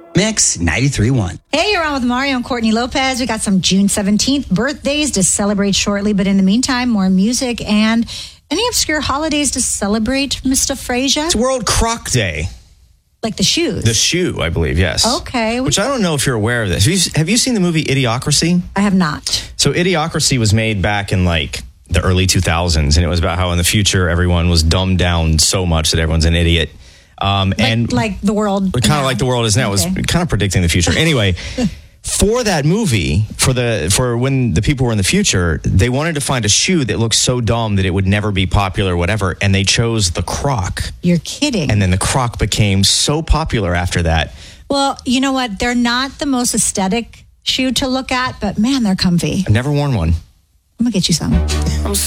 Mix 93.1. Hey, you're on with Mario and Courtney Lopez. We got some June 17th birthdays to celebrate shortly, but in the meantime, more music and any obscure holidays to celebrate, Mr. Frazier? It's World Croc Day. Like the shoes? The shoe, I believe, yes. Okay. Which I don't know if you're aware of this. Have you seen the movie Idiocracy? I have not. So Idiocracy was made back in like the early 2000s, and it was about how in the future everyone was dumbed down so much that everyone's an idiot. Like the world. Kind of like the world is now. Okay. It was kind of predicting the future. Anyway, for that movie, for when the people were in the future, they wanted to find a shoe that looked so dumb that it would never be popular or whatever, and they chose the Croc. You're kidding. And then the Croc became so popular after that. Well, you know what? They're not the most aesthetic shoe to look at, but man, they're comfy. I've never worn one. I'm going to get you some.